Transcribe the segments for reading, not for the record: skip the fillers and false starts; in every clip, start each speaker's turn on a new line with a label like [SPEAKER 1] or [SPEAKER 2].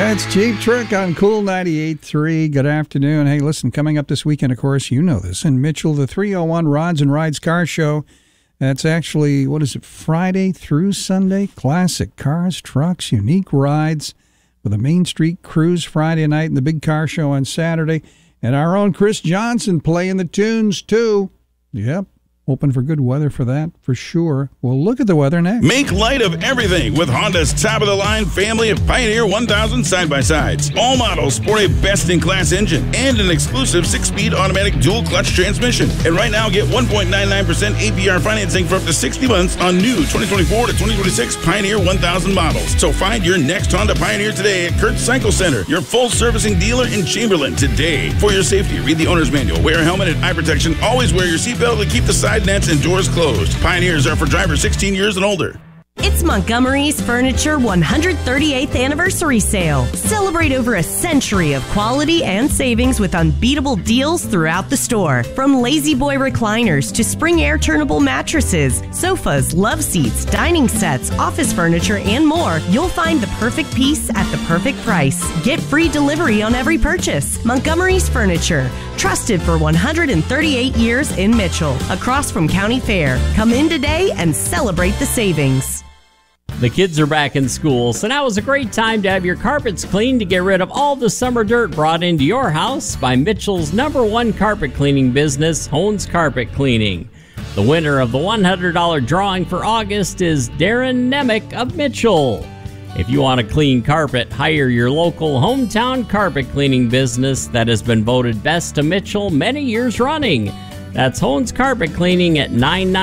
[SPEAKER 1] That's Cheap Trick on Cool 98.3. Good afternoon. Hey, listen, coming up this weekend, of course, you know this, in Mitchell, the 301 Rods and Rides Car Show. That's actually, Friday through Sunday? Classic cars, trucks, unique rides with a Main Street cruise Friday night and the big car show on Saturday. And our own Chris Johnson playing the tunes, too. Yep. Hoping for good weather for that, for sure. We'll look at the weather next.
[SPEAKER 2] Make light of everything with Honda's top-of-the-line family of Pioneer 1000 side-by-sides. All models sport a best-in-class engine and an exclusive 6-speed automatic dual-clutch transmission. And right now, get 1.99% APR financing for up to 60 months on new 2024 to 2026 Pioneer 1000 models. So find your next Honda Pioneer today at Kurtz Cycle Center, your full-servicing dealer in Chamberlain today. For your safety, read the owner's manual, wear a helmet and eye protection, always wear your seatbelt to keep the side nets and doors closed. Pioneers are for drivers 16 years and older.
[SPEAKER 3] It's Montgomery's Furniture 138th Anniversary Sale. Celebrate over a century of quality and savings with unbeatable deals throughout the store. From Lazy Boy recliners to spring air turnable mattresses, sofas, love seats, dining sets, office furniture, and more, you'll find the perfect piece at the perfect price. Get free delivery on every purchase. Montgomery's Furniture, trusted for 138 years in Mitchell, across from County Fair. Come in today and celebrate the savings.
[SPEAKER 4] The kids are back in school, so now is a great time to have your carpets cleaned to get rid of all the summer dirt brought into your house by Mitchell's #1 carpet cleaning business, Hones Carpet Cleaning. The winner of the $100 drawing for August is Darren Nemick of Mitchell. If you want a clean carpet, hire your local hometown carpet cleaning business that has been voted best to Mitchell many years running. That's Hones Carpet Cleaning at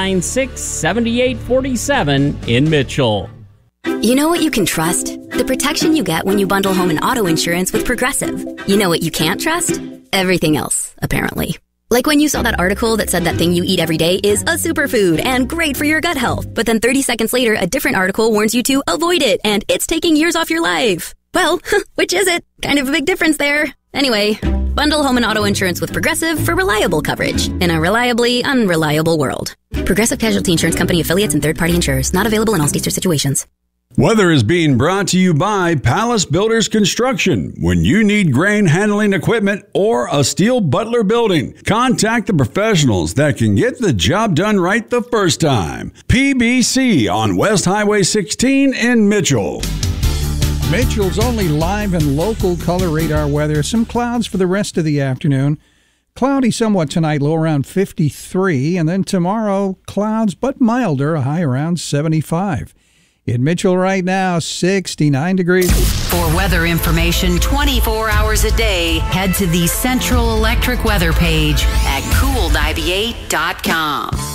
[SPEAKER 4] 996-7847 in Mitchell.
[SPEAKER 5] You know what you can trust? The protection you get when you bundle home and auto insurance with Progressive. You know what you can't trust? Everything else, apparently. Like when you saw that article that said that thing you eat every day is a superfood and great for your gut health. But then 30 seconds later, a different article warns you to avoid it and it's taking years off your life. Well, which is it? Kind of a big difference there. Anyway, bundle home and auto insurance with Progressive for reliable coverage in a reliably unreliable world. Progressive Casualty Insurance Company affiliates and third-party insurers. Not available in all states or situations.
[SPEAKER 6] Weather is being brought to you by Palace Builders Construction. When you need grain handling equipment or a steel Butler building, contact the professionals that can get the job done right the first time. PBC on West Highway 16 in Mitchell.
[SPEAKER 1] Mitchell's only live and local color radar weather. Some clouds for the rest of the afternoon. Cloudy somewhat tonight, low around 53. And then tomorrow, clouds but milder, a high around 75. In Mitchell right now, 69 degrees.
[SPEAKER 7] For weather information 24 hours a day, head to the Central Electric weather page at cool98.com.